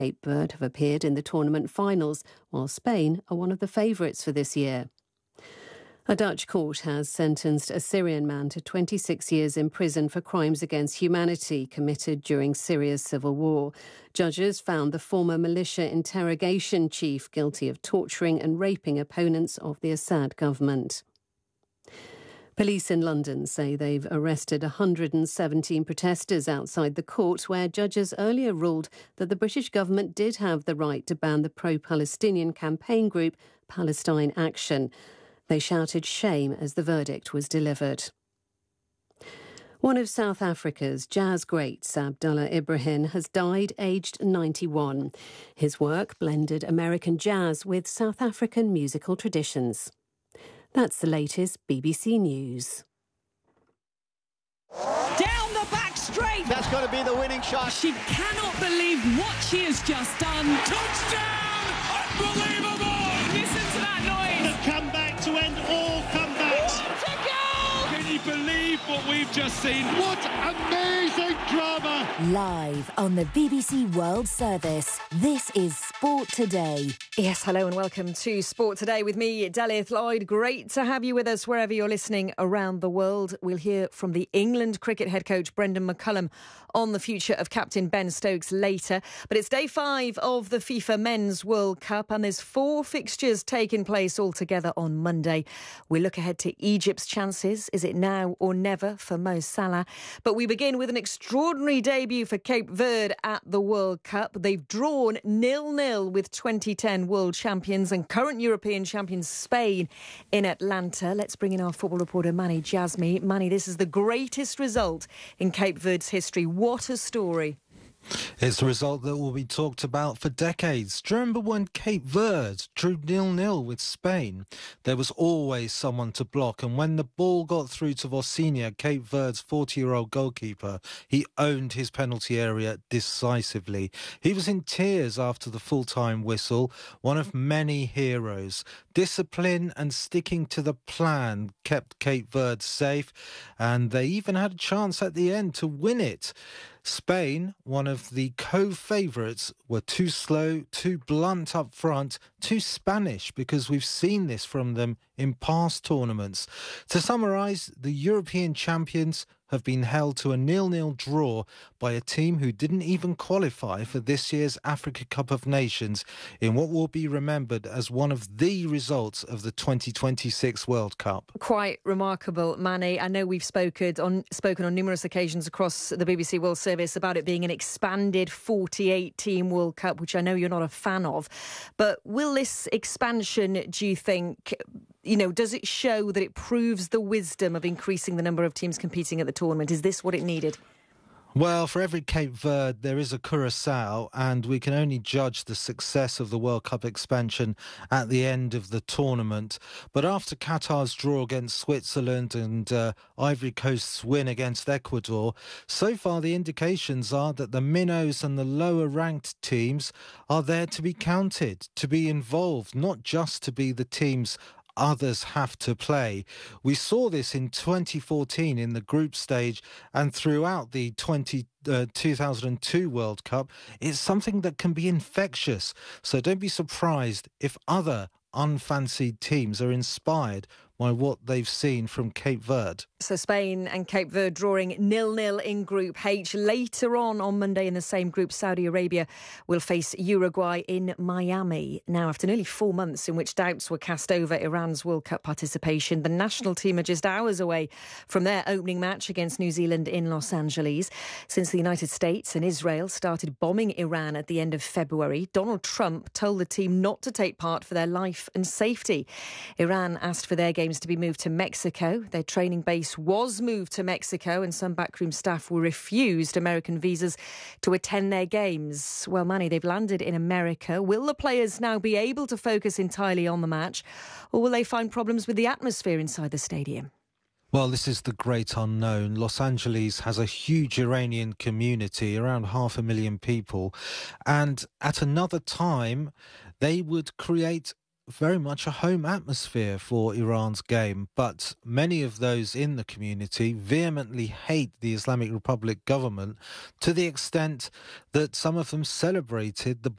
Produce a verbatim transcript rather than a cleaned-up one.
Cape Verde have appeared in the tournament finals, while Spain are one of the favourites for this year. A Dutch court has sentenced a Syrian man to twenty-six years in prison for crimes against humanity committed during Syria's civil war. Judges found the former militia interrogation chief guilty of torturing and raping opponents of the Assad government. Police in London say they've arrested one hundred seventeen protesters outside the court, where judges earlier ruled that the British government did have the right to ban the pro-Palestinian campaign group Palestine Action. They shouted shame as the verdict was delivered. One of South Africa's jazz greats, Abdullah Ibrahim, has died aged ninety-one. His work blended American jazz with South African musical traditions. That's the latest B B C News. Down the back straight. That's got to be the winning shot. She cannot believe what she has just done. Touchdown! Unbelievable! Listen to that noise. The comeback to end all comebacks. What a goal! Can you believe what we've just seen? What amazing drama! Live on the B B C World Service, this is Sport Today. Yes, hello and welcome to Sport Today with me, Delith Lloyd. Great to have you with us wherever you're listening around the world. We'll hear from the England cricket head coach Brendan McCullum on the future of captain Ben Stokes later. But it's day five of the FIFA Men's World Cup and there's four fixtures taking place altogether on Monday. We look ahead to Egypt's chances. Is it now or never for Mo Salah? But we begin with an extraordinary debut for Cape Verde at the World Cup. They've drawn nil nil with twenty ten world champions and current European champions Spain in Atlanta. Let's bring in our football reporter Manny Jasmi. Manny, this is the greatest result in Cape Verde's history. What a story. It's a result that will be talked about for decades. Do you remember when Cape Verde drew nil nil with Spain? There was always someone to block, and when the ball got through to Vosinha, Cape Verde's forty-year-old goalkeeper, he owned his penalty area decisively. He was in tears after the full-time whistle, one of many heroes. Discipline and sticking to the plan kept Cape Verde safe, and they even had a chance at the end to win it. Spain, one of the co-favourites, were too slow, too blunt up front, too Spanish, because we've seen this from them in past tournaments. To summarise, the European champions have been held to a nil nil draw by a team who didn't even qualify for this year's Africa Cup of Nations in what will be remembered as one of the results of the twenty twenty-six World Cup. Quite remarkable, Manny. I know we've spoken on, spoken on numerous occasions across the B B C World Service about it being an expanded forty-eight team World Cup, which I know you're not a fan of. But will this expansion, do you think, you know, does it show that it proves the wisdom of increasing the number of teams competing at the tournament? Is this what it needed? Well, for every Cape Verde, there is a Curaçao, and we can only judge the success of the World Cup expansion at the end of the tournament. But after Qatar's draw against Switzerland and uh, Ivory Coast's win against Ecuador, so far the indications are that the minnows and the lower-ranked teams are there to be counted, to be involved, not just to be the teams others have to play. We saw this in twenty fourteen in the group stage and throughout the twenty, uh, two thousand two World Cup. It's something that can be infectious. So don't be surprised if other unfancied teams are inspired by what they've seen from Cape Verde. So Spain and Cape Verde drawing nil nil in Group H. Later on on Monday in the same group, Saudi Arabia will face Uruguay in Miami. Now, after nearly four months in which doubts were cast over Iran's World Cup participation, the national team are just hours away from their opening match against New Zealand in Los Angeles. Since the United States and Israel started bombing Iran at the end of February, Donald Trump told the team not to take part for their life and safety. Iran asked for their games to be moved to Mexico. Their training base was moved to Mexico and some backroom staff were refused American visas to attend their games. Well, Manny, they've landed in America. Will the players now be able to focus entirely on the match, or will they find problems with the atmosphere inside the stadium? Well, this is the great unknown. Los Angeles has a huge Iranian community, around half a million people, and at another time they would create very much a home atmosphere for Iran's game, but many of those in the community vehemently hate the Islamic Republic government to the extent that some of them celebrated the